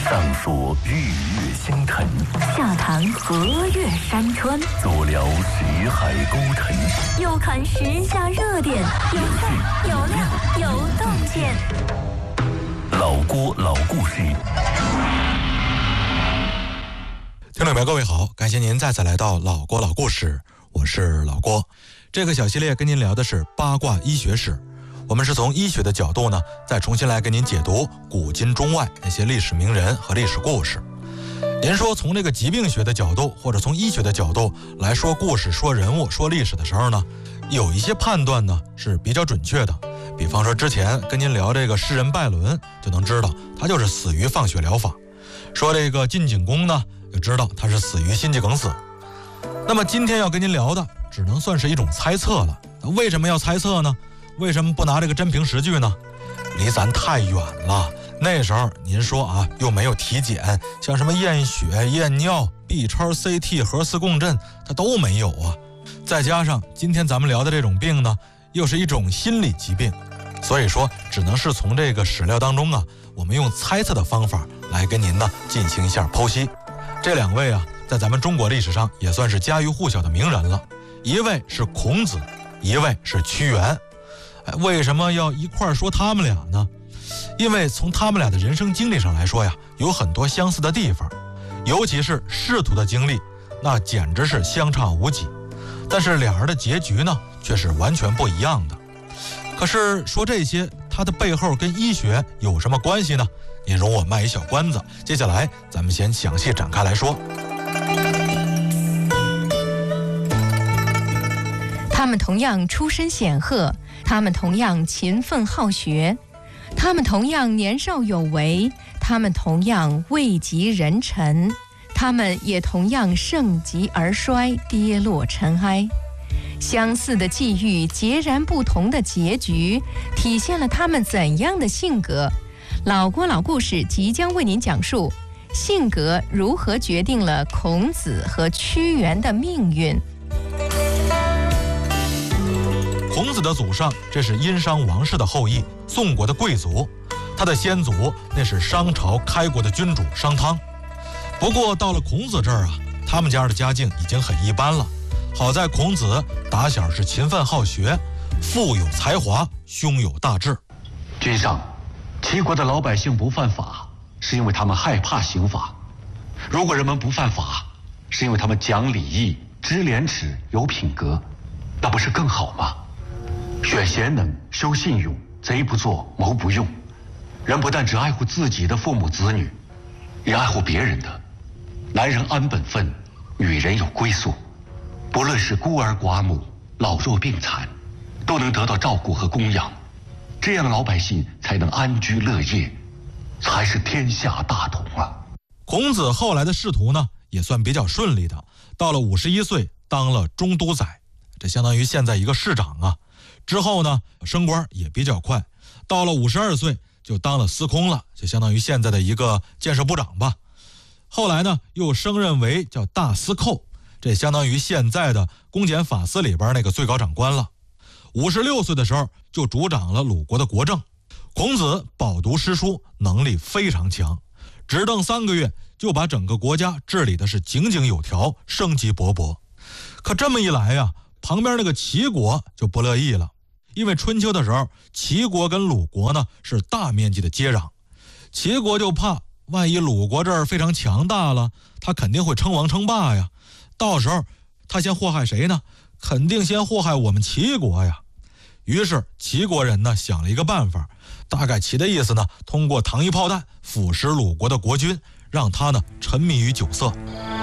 上说日月星辰， 下谈河岳山川， 左聊识海沟腾， 右看时下热点，有趣有料有洞见。 老郭老故事。 听众朋友各位好，感谢您再次来到老郭老故事，我是老郭。这个小系列跟您聊的是八卦医学史，我们是从医学的角度呢，再重新来跟您解读古今中外那些历史名人和历史故事。您说从这个疾病学的角度或者从医学的角度来说故事、说人物、说历史的时候呢，有一些判断呢是比较准确的。比方说之前跟您聊这个诗人拜伦，就能知道他就是死于放血疗法。说这个晋景公呢，就知道他是死于心肌梗死。那么今天要跟您聊的只能算是一种猜测了。为什么要猜测呢？为什么不拿这个真凭实据呢？离咱太远了。那时候您说啊，又没有体检，像什么验血、验尿、B 超、CT、核磁共振，它都没有啊。再加上今天咱们聊的这种病呢，又是一种心理疾病，所以说只能是从这个史料当中啊，我们用猜测的方法来跟您呢进行一下剖析。这两位啊，在咱们中国历史上也算是家喻户晓的名人了，一位是孔子，一位是屈原。为什么要一块说他们俩呢？因为从他们俩的人生经历上来说呀，有很多相似的地方，尤其是仕途的经历，那简直是相差无几。但是两人的结局呢，却是完全不一样的。可是说这些，它的背后跟医学有什么关系呢？您容我卖一小关子，接下来咱们先详细展开来说。 他们同样出身显赫，他们同样勤奋好学，他们同样年少有为，他们同样位极人臣，他们也同样盛极而衰，跌落尘埃。相似的际遇，截然不同的结局，体现了他们怎样的性格？老郭老故事即将为您讲述性格如何决定了孔子和屈原的命运。 孔子的祖上，这是殷商王室的后裔，宋国的贵族。他的先祖那是商朝开国的君主商汤。不过到了孔子这儿啊，他们家的家境已经很一般了。好在孔子打小是勤奋好学，富有才华，胸有大志。 君上，齐国的老百姓不犯法，是因为他们害怕刑罚；如果人们不犯法，是因为他们讲礼义、知廉耻、有品格，那不是更好吗？选贤能，修信用，贼不作，谋不用。人不但只爱护自己的父母子女，也爱护别人的。男人安本分，女人有归宿。不论是孤儿寡母、老弱病残，都能得到照顾和供养，这样老百姓才能安居乐业，才是天下大同啊！ 孔子后来的仕途呢，也算比较顺利的。到了51岁，当了中都宰，这相当于现在一个市长啊。之后呢，升官也比较快，到了52岁就当了司空了，就相当于现在的一个建设部长吧。后来呢，又升任为叫大司寇，这相当于现在的公检法司里边那个最高长官了。56岁的时候就主掌了鲁国的国政。孔子饱读诗书，能力非常强，执政3个月就把整个国家治理的是井井有条，生机勃勃。可这么一来呀，旁边那个齐国就不乐意了。因为春秋的时候，齐国跟鲁国呢是大面积的接壤，齐国就怕万一鲁国这儿非常强大了，他肯定会称王称霸呀。到时候他先祸害谁呢？肯定先祸害我们齐国呀。于是齐国人呢想了一个办法，大概齐的意思呢，通过糖衣炮弹腐蚀鲁国的国君，让他呢沉迷于酒色。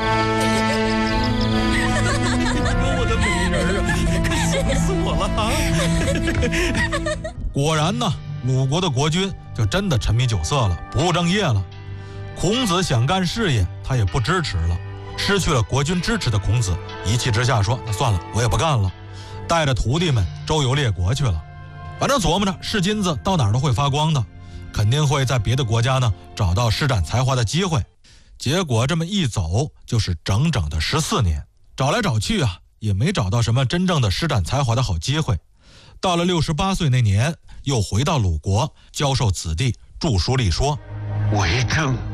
我的美人啊，可笑死我了啊！ 果然呢，鲁国的国君就真的沉迷酒色了，不务正业了。孔子想干事业，他也不支持了。失去了国君支持的孔子，一气之下说：“那算了，我也不干了。”带着徒弟们周游列国去了。反正琢磨着是金子到哪儿都会发光的，肯定会在别的国家呢找到施展才华的机会。结果这么一走就是整整的14年，找来找去啊，也没找到什么真正的施展才华的好机会。到了68岁那年，又回到鲁国教授子弟著书立说。 为政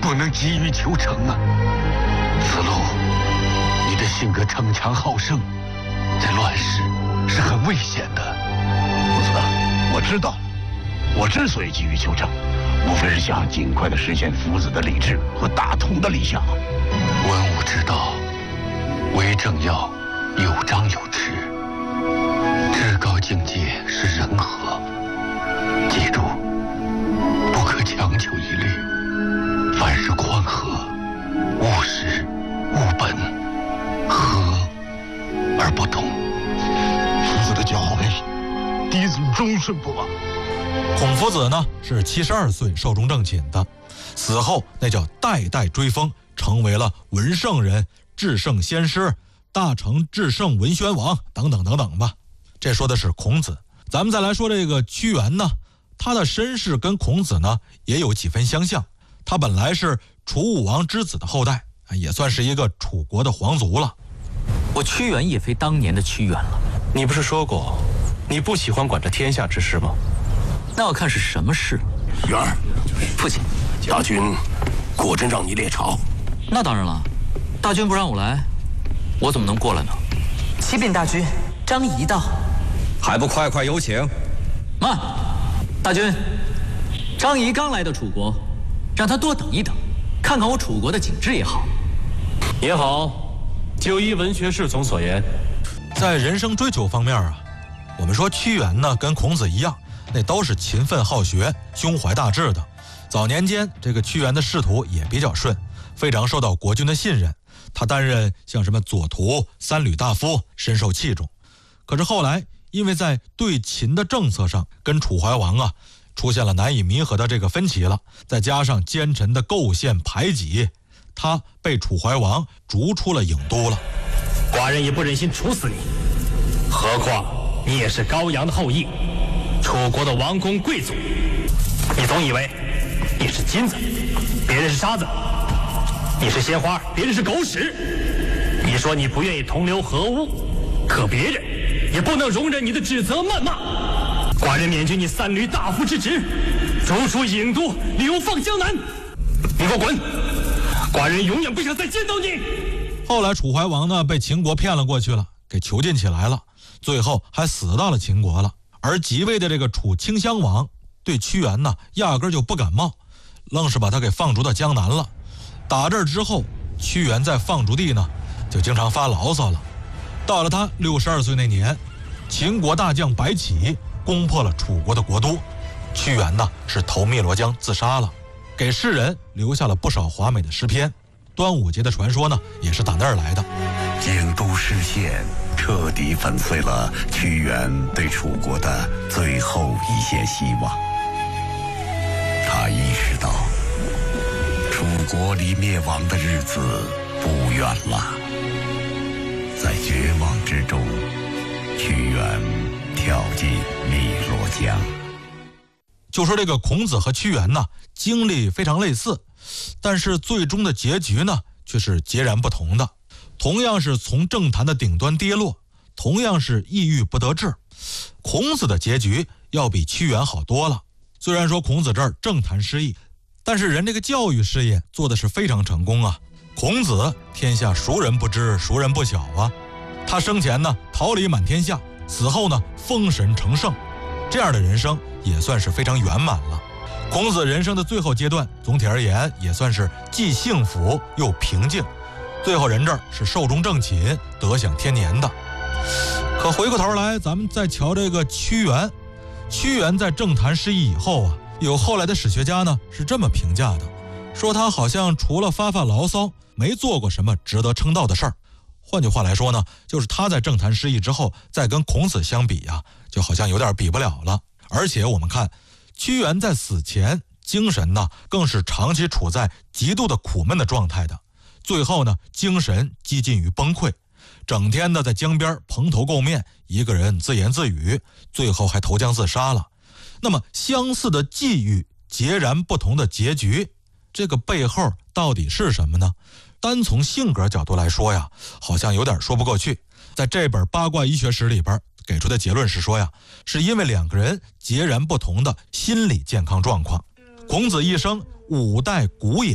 不能急于求成啊！子路，你的性格逞强好胜，在乱世是很危险的。 夫子，我知道，我之所以急于求成，无非是想尽快的实现夫子的理智和大同的理想。 文武之道，为政要有章有制，至高境界是人和。记住，不可强求一律，凡事宽和，务实务本，和而不同。 夫子的教诲，嫡子终身不忘。 孔夫子呢是72岁寿终正寝的，死后那叫代代追封，成为了文圣人、至圣先师、大成至圣文宣王等等等等吧。这说的是孔子。咱们再来说这个屈原呢，他的身世跟孔子呢也有几分相像。他本来是楚武王之子的后代，也算是一个楚国的皇族了。 我屈原也非当年的屈原了。你不是说过你不喜欢管着天下之事吗？那要看是什么事。 元儿， 父亲， 大军果真让你列朝？ 那当然了，大军不让我来，我怎么能过来呢？ 启禀大军，张仪到。 还不快快有请！ 慢，大军，张仪刚来到楚国，让他多等一等，看看我楚国的景致也好。 也好，就依文学士总所言， 在人生追求方面啊，我们说屈原呢跟孔子一样，那都是勤奋好学、胸怀大志的。早年间这个屈原的仕途也比较顺，非常受到国君的信任，他担任像什么左徒、三闾大夫，深受器重。可是后来因为在对秦的政策上跟楚怀王啊出现了难以弥合的这个分歧了，再加上奸臣的构陷排挤，他被楚怀王逐出了郢都了。 寡人也不忍心处死你，何况你也是高阳的后裔，楚国的王公贵族，你总以为你是金子，别人是沙子；你是鲜花，别人是狗屎。你说你不愿意同流合污，可别人也不能容忍你的指责谩骂。寡人免去你三闾大夫之职，逐出郢都，流放江南。你给我滚！寡人永远不想再见到你。 后来楚怀王呢被秦国骗了过去了，给囚禁起来了，最后还死到了秦国了。而即位的这个楚顷襄王对屈原呢压根就不感冒，愣是把他给放逐到江南了。打这儿之后，屈原在放逐地呢就经常发牢骚了。到了他62岁那年，秦国大将白起攻破了楚国的国都，屈原呢是投汨罗江自杀了，给世人留下了不少华美的诗篇。端午节的传说呢也是打那儿来的。 郢都失陷，彻底粉碎了屈原对楚国的最后一线希望。他意识到楚国离灭亡的日子不远了。在绝望之中，屈原跳进汨罗江。 就说这个孔子和屈原呢经历非常类似，但是最终的结局呢却是截然不同的。同样是从政坛的顶端跌落，同样是抑郁不得志，孔子的结局要比屈原好多了。虽然说孔子这儿政坛失意，但是人这个教育事业做的是非常成功啊。孔子天下孰人不知，孰人不晓啊。他生前呢桃李满天下，死后呢封神成圣，这样的人生也算是非常圆满了。孔子人生的最后阶段，总体而言也算是既幸福又平静，最后人这儿是寿终正寝，得享天年的。可回过头来，咱们再瞧这个屈原。屈原在政坛失意以后啊，有后来的史学家呢是这么评价的，说他好像除了发牢骚，没做过什么值得称道的事儿。换句话来说呢，就是他在政坛失意之后，再跟孔子相比啊，就好像有点比不了了。而且我们看屈原在死前精神呢更是长期处在极度的苦闷的状态的，最后呢精神几近于崩溃，整天的在江边蓬头垢面，一个人自言自语，最后还投江自杀了。那么相似的际遇，截然不同的结局，这个背后到底是什么呢？单从性格角度来说呀，好像有点说不过去。在这本八卦医学史里边给出的结论是说呀，是因为两个人截然不同的心理健康状况。孔子一生5代古也，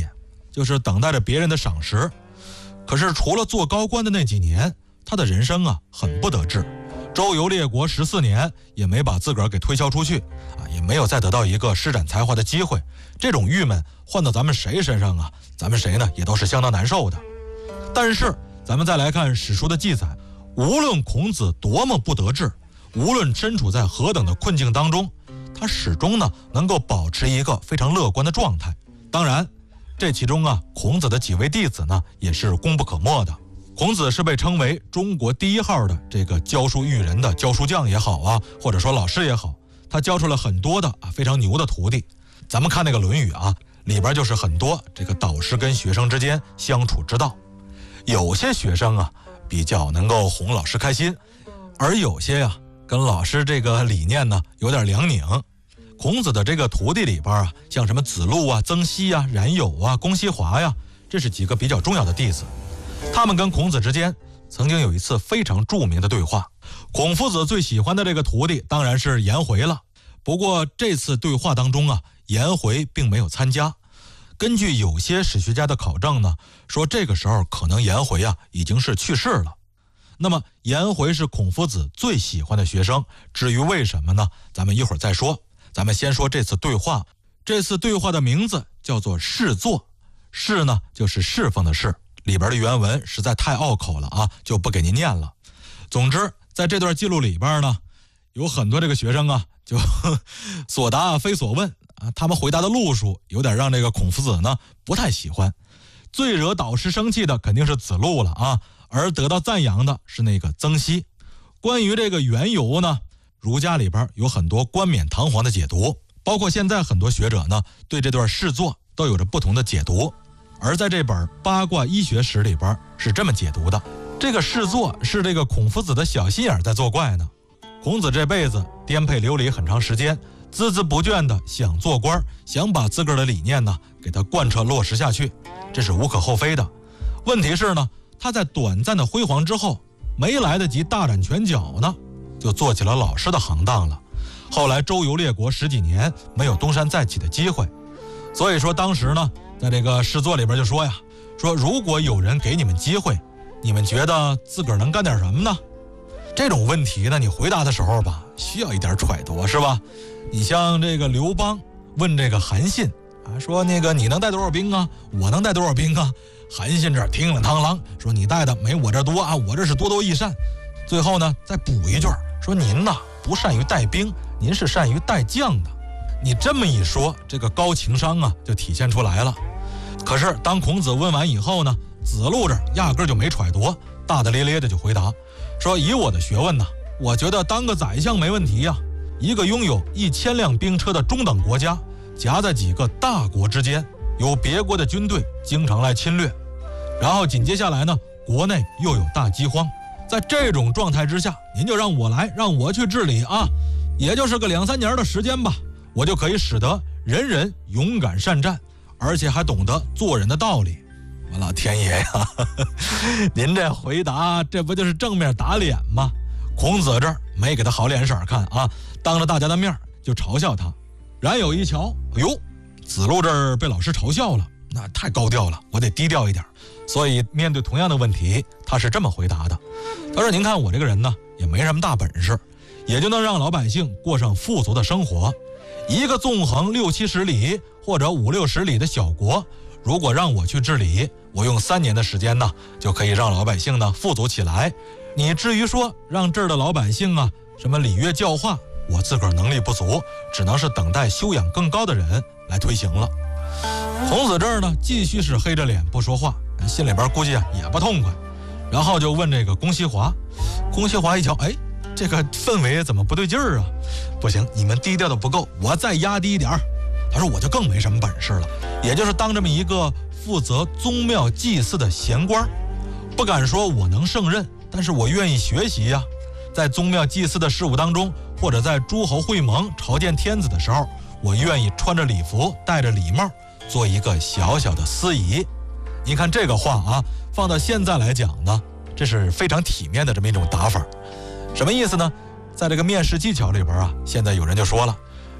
就是等待着别人的赏识。可是除了做高官的那几年，他的人生啊很不得志，周游列国14年，也没把自个儿给推销出去啊，也没有再得到一个施展才华的机会。这种郁闷换到咱们谁身上啊，咱们谁呢也都是相当难受的。但是咱们再来看史书的记载，无论孔子多么不得志，无论身处在何等的困境当中，他始终呢能够保持一个非常乐观的状态。当然这其中啊，孔子的几位弟子呢也是功不可没的。孔子是被称为中国第一号的这个教书育人的教书匠也好啊，或者说老师也好，他教出了很多的非常牛的徒弟。咱们看那个《论语》啊，里边就是很多这个导师跟学生之间相处之道。有些学生啊比较能够哄老师开心，而有些呀跟老师这个理念呢有点两拧。孔子的这个徒弟里边啊，像什么子路啊、曾皙啊、冉有啊、公西华呀，这是几个比较重要的弟子。他们跟孔子之间曾经有一次非常著名的对话。孔夫子最喜欢的这个徒弟当然是颜回了。不过这次对话当中啊，颜回并没有参加。根据有些史学家的考证呢，说这个时候可能颜回啊已经是去世了。那么颜回是孔夫子最喜欢的学生，至于为什么呢，咱们一会儿再说。咱们先说这次对话。这次对话的名字叫做侍坐，侍呢就是侍奉的侍，里边的原文实在太拗口了啊，就不给您念了。总之在这段记录里边呢，有很多这个学生啊就所答非所问啊，他们回答的路数有点让这个孔夫子呢不太喜欢。最惹导师生气的肯定是子路了啊，而得到赞扬的是那个曾皙。关于这个缘由呢，儒家里边有很多冠冕堂皇的解读，包括现在很多学者呢对这段侍坐都有着不同的解读。而在这本《八卦医学史》里边是这么解读的，这个侍坐是这个孔夫子的小心眼在作怪呢。孔子这辈子颠沛流离很长时间，孜孜不倦的想做官，想把自个儿的理念呢给他贯彻落实下去，这是无可厚非的。问题是呢，他在短暂的辉煌之后，没来得及大展拳脚呢，就做起了老师的行当了。后来周游列国10几年，没有东山再起的机会。所以说当时呢，在这个诗作里边就说呀，说如果有人给你们机会，你们觉得自个儿能干点什么呢？这种问题呢，你回答的时候吧，需要一点揣度，是吧？你像这个刘邦问这个韩信啊，说那个你能带多少兵啊？我能带多少兵啊？韩信这听了螳螂，说你带的没我这多啊，我这是多多益善。最后呢，再补一句说您呐不善于带兵，您是善于带将的。你这么一说，这个高情商啊就体现出来了。可是当孔子问完以后呢，子路这压根就没揣度，大大咧咧的就回答说，以我的学问呢，我觉得当个宰相没问题呀。一个拥有1000辆兵车的中等国家，夹在几个大国之间，有别国的军队经常来侵略，然后紧接下来呢，国内又有大饥荒，在这种状态之下，您就让我来，让我去治理啊，也就是个2-3年的时间吧，我就可以使得人人勇敢善战，而且还懂得做人的道理。我老天爷呀，您这回答这不就是正面打脸吗？孔子这儿没给他好脸色看啊，当着大家的面就嘲笑他。冉有一瞧，哎呦，子路这儿被老师嘲笑了，那太高调了，我得低调一点。所以面对同样的问题，他是这么回答的。他说，您看我这个人呢，也没什么大本事，也就能让老百姓过上富足的生活。一个纵横60-70里或者50-60里的小国，如果让我去治理，我用3年的时间呢，就可以让老百姓呢富足起来。你至于说让这儿的老百姓啊什么礼乐教化，我自个儿能力不足，只能是等待修养更高的人来推行了。孔子这儿呢继续是黑着脸不说话，心里边估计也不痛快，然后就问这个公西华。公西华一瞧，哎，这个氛围怎么不对劲儿啊？不行，你们低调的不够，我再压低一点。他说我就更没什么本事了，也就是当这么一个负责宗庙祭祀的闲官，不敢说我能胜任，但是我愿意学习呀。在宗庙祭祀的事务当中，或者在诸侯会盟朝见天子的时候，我愿意穿着礼服，戴着礼帽，做一个小小的司仪。你看这个话啊，放到现在来讲呢，这是非常体面的这么一种打法。什么意思呢？在这个面试技巧里边啊，现在有人就说了，说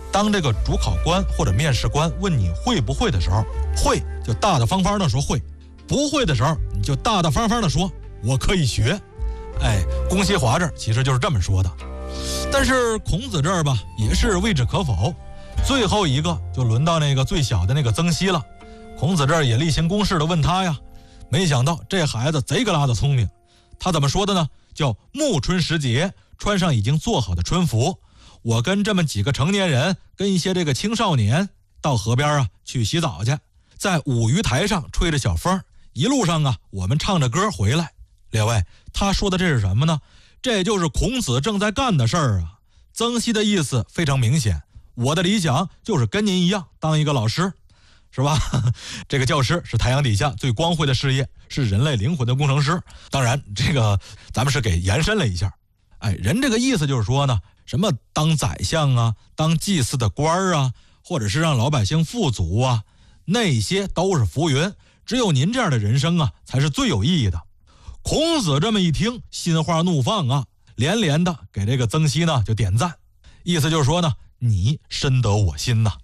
当这个主考官或者面试官问你会不会的时候，会就大大方方的说会，不会的时候你就大大方方的说我可以学。公西华这儿其实就是这么说的。但是孔子这儿吧也是未置可否，最后一个就轮到那个最小的那个曾皙了。孔子这儿也例行公事的问他呀，没想到这孩子贼个拉的聪明。他怎么说的呢？叫暮春时节，穿上已经做好的春服，我跟这么几个成年人跟一些这个青少年到河边去洗澡去，在舞鱼台上吹着小风，一路上我们唱着歌回来。列位，他说的这是什么呢？这就是孔子正在干的事儿啊。曾皙的意思非常明显，我的理想就是跟您一样当一个老师，是吧？这个教师是太阳底下最光辉的事业，是人类灵魂的工程师。当然这个咱们是给延伸了一下，人这个意思就是说呢，什么当宰相啊，当祭祀的官啊，或者是让老百姓富足啊，那些都是浮云，只有您这样的人生才是最有意义的。孔子这么一听，心花怒放连连的给这个曾皙呢就点赞，意思就是说呢，你深得我心呐。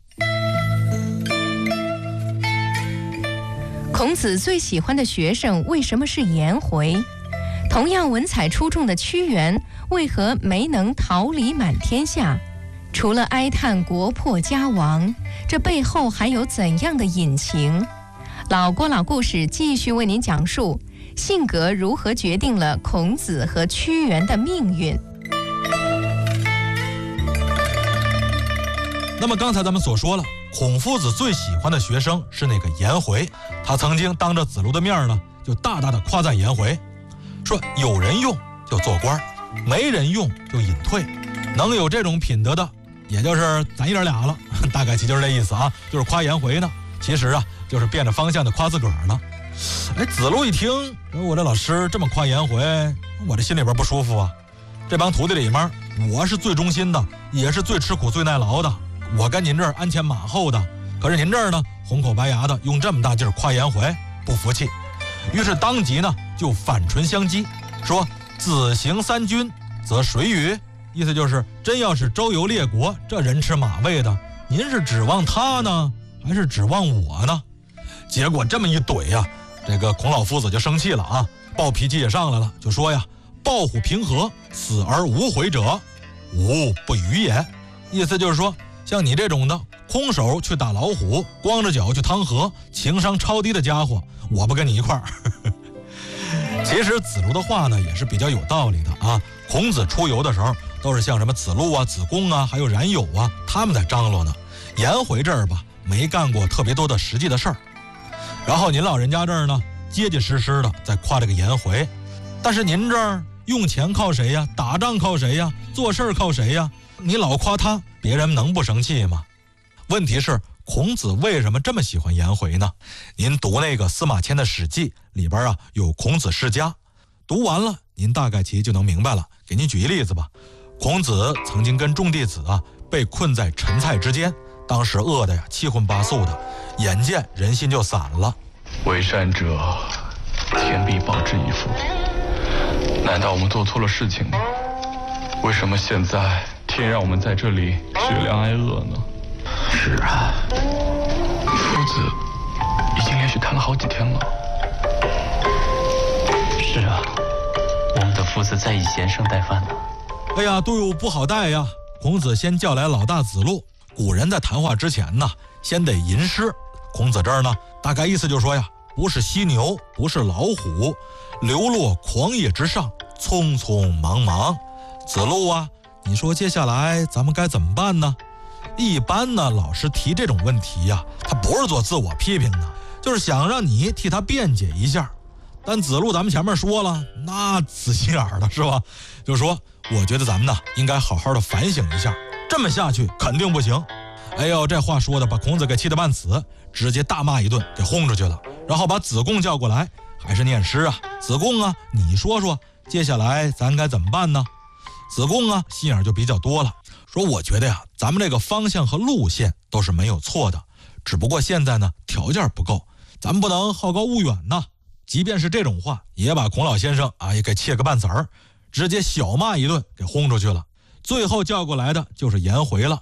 孔子最喜欢的学生为什么是颜回？同样文采出众的屈原为何没能桃李满天下？除了哀叹国破家亡，这背后还有怎样的隐情？老郭老故事继续为您讲述性格如何决定了孔子和屈原的命运。 那么刚才咱们所说了，孔夫子最喜欢的学生是那个颜回，他曾经当着子路的面呢，就大大的夸赞颜回，说有人用就做官，没人用就隐退，能有这种品德的，也就是咱爷俩了，大概其就是这意思就是夸颜回呢，其实就是变着方向的夸自个儿呢。子路一听，我这老师这么夸颜回，我这心里边不舒服啊。这帮徒弟里面，我是最忠心的，也是最吃苦最耐劳的，我跟您这儿鞍前马后的，可是您这儿呢红口白牙的用这么大劲儿夸颜回，不服气。于是当即呢就反唇相讥，说子行三军则谁与？意思就是真要是周游列国，这人吃马喂的，您是指望他呢还是指望我呢？结果这么一怼这个孔老夫子就生气了暴脾气也上来了，就说呀，抱虎平和，死而无悔者，吾不与也。意思就是说，像你这种的空手去打老虎，光着脚去趟河，情商超低的家伙，我不跟你一块儿。其实子路的话呢也是比较有道理的孔子出游的时候都是像什么子路子贡还有冉有他们在张罗呢。颜回这儿吧没干过特别多的实际的事儿，然后您老人家这儿呢结结实实的在夸这个颜回，但是您这儿用钱靠谁呀？打仗靠谁呀？做事靠谁呀？你老夸他，别人能不生气吗？问题是孔子为什么这么喜欢颜回呢？您读那个司马迁的《史记》里边有孔子世家，读完了您大概其就能明白了。给您举一例子吧，孔子曾经跟众弟子被困在陈蔡之间，当时饿得七荤八素的，眼见人心就散了。 为善者，天必报之以福。难道我们做错了事情吗？为什么现在天让我们在这里血粮挨饿呢？ 是夫子已经连续谈了好几天了。 是我们的夫子在以贤圣待饭呢。 队伍不好带呀。孔子先叫来老大子路，古人在谈话之前呢，先得吟诗。孔子这儿呢，大概意思就是说呀，不是犀牛，不是老虎，流落狂野之上，匆匆忙忙。子路你说接下来咱们该怎么办呢？一般呢，老师提这种问题他不是做自我批评的，就是想让你替他辩解一下。但子路咱们前面说了，那仔细眼儿的是吧？就说我觉得咱们呢应该好好的反省一下，这么下去肯定不行。这话说的把孔子给气得半死，直接大骂一顿给轰出去了，然后把子贡叫过来，还是念诗子贡你说说接下来咱该怎么办呢？子贡心眼就比较多了，说我觉得咱们这个方向和路线都是没有错的，只不过现在呢条件不够，咱们不能好高骛远呐。即便是这种话，也把孔老先生也给气个半死儿，直接小骂一顿给轰出去了。最后叫过来的就是颜回了。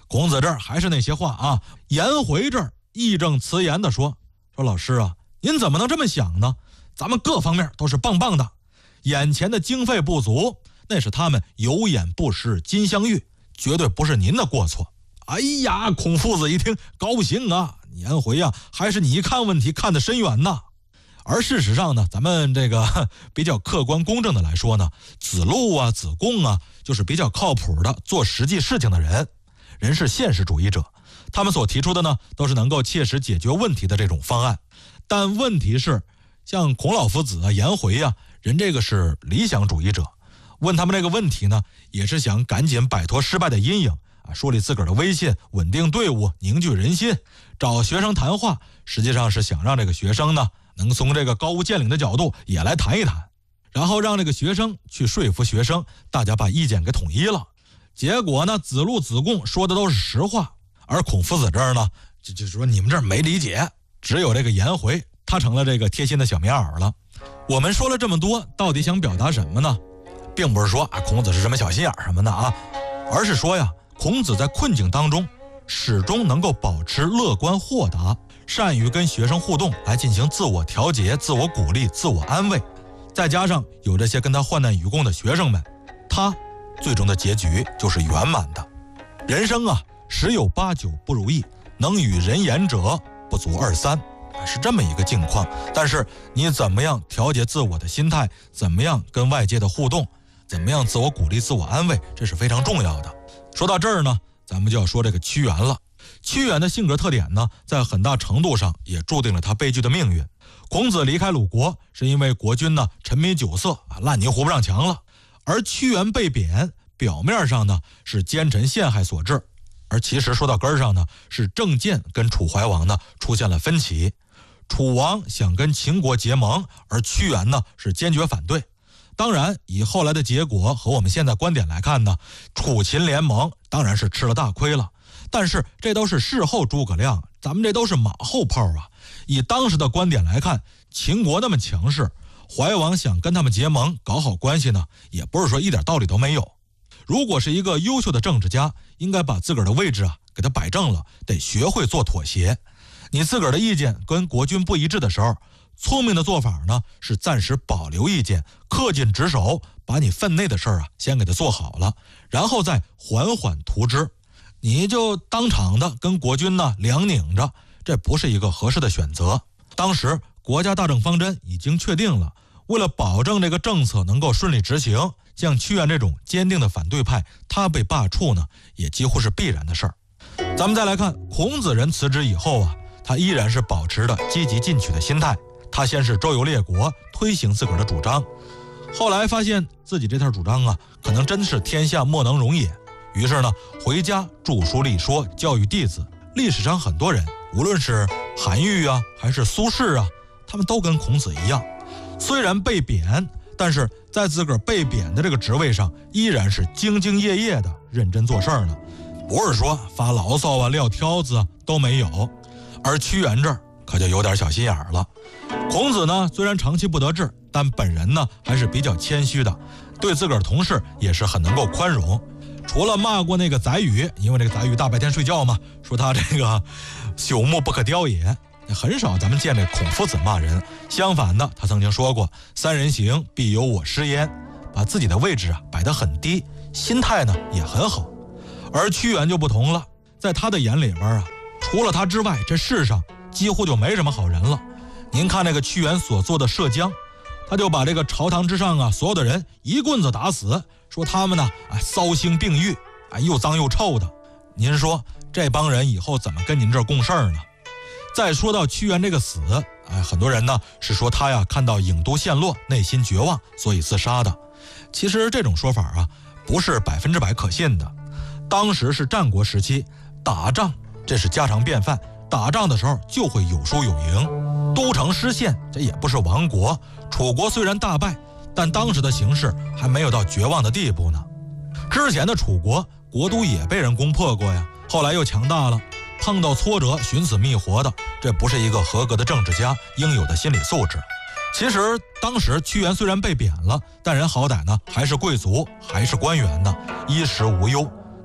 孔子这儿还是那些话啊。颜回这儿义正辞严地说老师啊，您怎么能这么想呢？咱们各方面都是棒棒的，眼前的经费不足，那是他们有眼不识金镶玉，绝对不是您的过错。哎呀，孔夫子一听高兴啊，颜回啊，还是你看问题看得深远呐。而事实上呢，咱们这个比较客观公正的来说呢，子路啊、子贡啊，就是比较靠谱的做实际事情的人是现实主义者，他们所提出的呢，都是能够切实解决问题的这种方案。但问题是，像孔老夫子啊、颜回啊，人这个是理想主义者，问他们这个问题呢，也是想赶紧摆脱失败的阴影啊，树立自个儿的威信，稳定队伍，凝聚人心。找学生谈话，实际上是想让这个学生呢，能从这个高屋建瓴的角度也来谈一谈，然后让这个学生去说服学生，大家把意见给统一了。结果呢，子路、子贡说的都是实话，而孔夫子这儿呢，就说你们这儿没理解。只有这个颜回，他成了这个贴心的小棉袄了。我们说了这么多，到底想表达什么呢？并不是说孔子是什么小心眼什么的啊，而是说呀，孔子在困境当中始终能够保持乐观豁达，善于跟学生互动来进行自我调节、自我鼓励、自我安慰。再加上有这些跟他患难与共的学生们，他最终的结局就是圆满的。人生啊，十有八九不如意，能与人言者不足二三，是这么一个境况。但是你怎么样调节自我的心态，怎么样跟外界的互动，怎么样自我鼓励、自我安慰，这是非常重要的。说到这儿呢，咱们就要说这个屈原了。屈原的性格特点呢，在很大程度上也注定了他悲剧的命运。孔子离开鲁国，是因为国君呢沉迷酒色，烂泥糊不上墙了。而屈原被贬，表面上呢是奸臣陷害所致，而其实说到根上呢，是郑建跟楚怀王呢出现了分歧。楚王想跟秦国结盟，而屈原呢是坚决反对。当然，以后来的结果和我们现在观点来看呢，楚秦联盟当然是吃了大亏了。但是这都是事后诸葛亮，咱们这都是马后炮啊。以当时的观点来看，秦国那么强势，怀王想跟他们结盟搞好关系呢，也不是说一点道理都没有。如果是一个优秀的政治家，应该把自个儿的位置给他摆正了，得学会做妥协。你自个儿的意见跟国君不一致的时候，聪明的做法呢是暂时保留意见，恪尽职守，把你分内的事先给他做好了，然后再缓缓图之。你就当场的跟国君呢两拧着，这不是一个合适的选择。当时国家大政方针已经确定了，为了保证这个政策能够顺利执行，像屈原这种坚定的反对派，他被罢黜呢，也几乎是必然的事儿。咱们再来看孔子人辞职以后他依然是保持着积极进取的心态。他先是周游列国，推行自个儿的主张，后来发现自己这套主张可能真是天下莫能容也。于是呢，回家著书立说，教育弟子。历史上很多人，无论是韩愈还是苏轼他们都跟孔子一样，虽然被贬，但是在自个儿被贬的这个职位上，依然是兢兢业业的认真做事儿呢，不是说发牢骚撂挑子都没有。而屈原这儿可就有点小心眼儿了。孔子呢，虽然长期不得志，但本人呢还是比较谦虚的，对自个儿同事也是很能够宽容。除了骂过那个宰予，因为这个宰予大白天睡觉嘛，说他这个朽木不可雕也，很少咱们见这孔夫子骂人。相反的，他曾经说过三人行必有我师焉，把自己的位置摆得很低，心态呢也很好。而屈原就不同了，在他的眼里边除了他之外，这世上几乎就没什么好人了。您看那个屈原所做的涉江，他就把这个朝堂之上所有的人一棍子打死，说他们呢骚腥病欲，又脏又臭的。您说这帮人以后怎么跟您这儿共事呢？再说到屈原这个死，很多人呢是说他看到郢都陷落，内心绝望，所以自杀的。其实这种说法不是100%可信的。当时是战国时期，打仗这是家常便饭，打仗的时候就会有输有赢。都城失陷，这也不是亡国。楚国虽然大败，但当时的形势还没有到绝望的地步呢。之前的楚国国都也被人攻破过呀，后来又强大了，碰到挫折寻死觅活的，这不是一个合格的政治家应有的心理素质。其实当时屈原虽然被贬了，但人好歹呢还是贵族，还是官员呢，衣食无忧。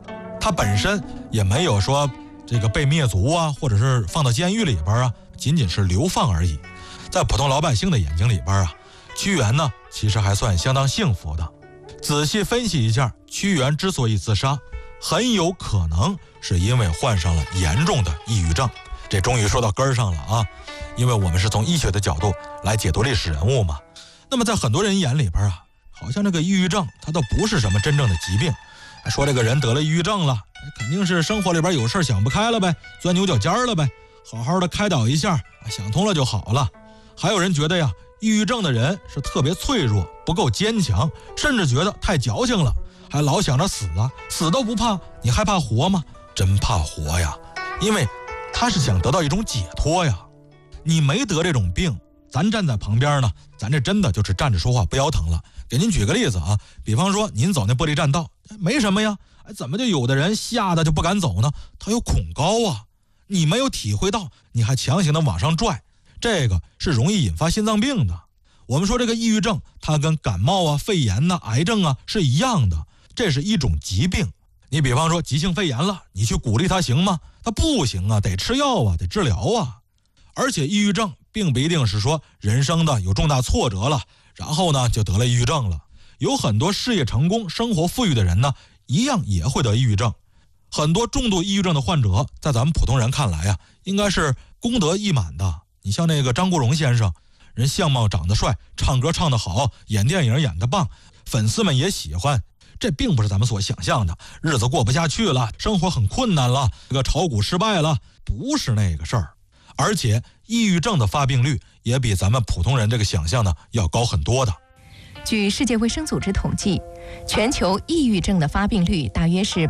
他本身也没有说这个被灭族啊，或者是放到监狱里边啊，仅仅是流放而已。在普通老百姓的眼睛里边啊，屈原呢其实还算相当幸福的。仔细分析一下，屈原之所以自杀，很有可能是因为患上了严重的抑郁症。这终于说到根儿上了啊，因为我们是从医学的角度来解读历史人物嘛。那么在很多人眼里边啊，好像这个抑郁症它都不是什么真正的疾病，说这个人得了抑郁症了，肯定是生活里边有事想不开了呗，钻牛角尖了呗，好好的开导一下，想通了就好了。还有人觉得呀，抑郁症的人是特别脆弱，不够坚强，甚至觉得太矫情了，还老想着死啊，死都不怕，你还怕活吗？真怕活呀，因为他是想得到一种解脱呀。你没得这种病，咱站在旁边呢，咱这真的就是站着说话不腰疼了。给您举个例子啊，比方说您走那玻璃栈道，没什么呀，怎么就有的人吓得就不敢走呢？他有恐高啊，你没有体会到，你还强行的往上拽，这个是容易引发心脏病的。我们说这个抑郁症，它跟感冒啊、肺炎啊、癌症啊是一样的，这是一种疾病。你比方说急性肺炎了，你去鼓励他行吗？他不行啊，得吃药啊，得治疗啊。而且抑郁症并不一定是说人生的有重大挫折了，然后呢就得了抑郁症了。有很多事业成功、生活富裕的人呢，一样也会得抑郁症。很多重度抑郁症的患者，在咱们普通人看来啊，应该是功德溢满的。你像那个张国荣先生，人相貌长得帅，唱歌唱得好，演电影演得棒，粉丝们也喜欢。这并不是咱们所想象的，日子过不下去了，生活很困难了，这个炒股失败了，不是那个事儿。而且抑郁症的发病率也比咱们普通人这个想象呢要高很多的。 据世界卫生组织统计，全球抑郁症的发病率大约是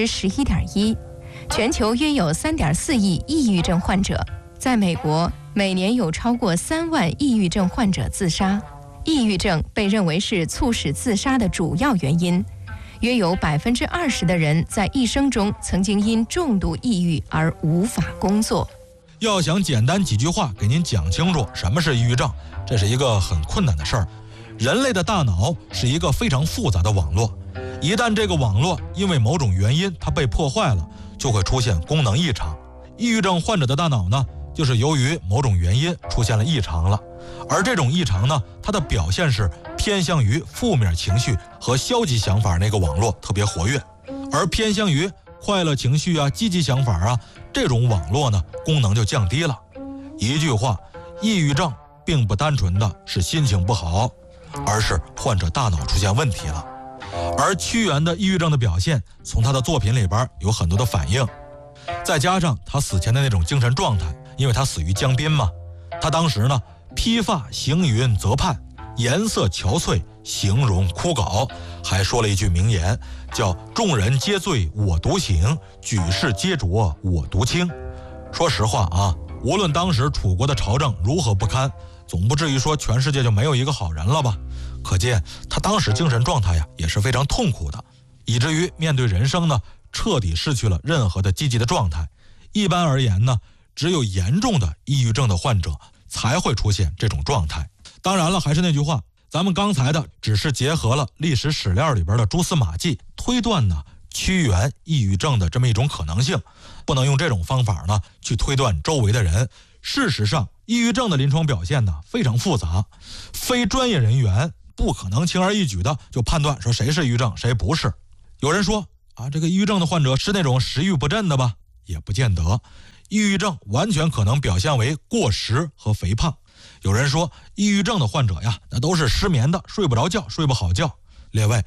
11.1%，全球约有3.4亿抑郁症患者。在美国，每年有超过3万抑郁症患者自杀。抑郁症被认为是促使自杀的主要原因。约有20%的人在一生中曾经因重度抑郁而无法工作。 要想简单几句话给您讲清楚什么是抑郁症，这是一个很困难的事儿。人类的大脑是一个非常复杂的网络，一旦这个网络因为某种原因它被破坏了，就会出现功能异常。抑郁症患者的大脑呢，就是由于某种原因出现了异常了，而这种异常呢，它的表现是偏向于负面情绪和消极想法那个网络特别活跃，而偏向于快乐情绪啊、积极想法啊，这种网络呢功能就降低了。一句话，抑郁症并不单纯的是心情不好，而是患者大脑出现问题了。而屈原的抑郁症的表现，从他的作品里边有很多的反应，再加上他死前的那种精神状态，因为他死于江边嘛，他当时呢披发行云泽畔，颜色憔悴，形容枯槁，还说了一句名言，叫众人皆醉我独醒，举世皆浊我独清。说实话啊，无论当时楚国的朝政如何不堪，总不至于说全世界就没有一个好人了吧。可见他当时精神状态呀也是非常痛苦的，以至于面对人生呢彻底失去了任何的积极的状态。一般而言呢，只有严重的抑郁症的患者才会出现这种状态。当然了，还是那句话，咱们刚才的只是结合了历史史料里边的蛛丝马迹，推断呢屈原抑郁症的这么一种可能性，不能用这种方法呢去推断周围的人。事实上，抑郁症的临床表现呢非常复杂，非专业人员不可能轻而易举的就判断说谁是抑郁症谁不是。有人说啊，这个抑郁症的患者是那种食欲不振的吧？也不见得，抑郁症完全可能表现为过食和肥胖。有人说抑郁症的患者呀，那都是失眠的，睡不着觉，睡不好觉。列位，